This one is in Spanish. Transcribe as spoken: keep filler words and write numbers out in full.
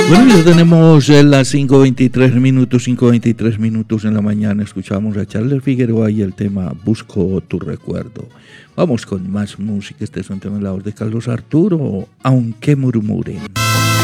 Bueno, ya tenemos en las cinco veintitrés minutos, cinco veintitrés minutos en la mañana. Escuchamos a Charles Figueroa y el tema Busco tu recuerdo. Vamos con más música. Este es un tema en la voz de Carlos Arturo, Aunque murmuren.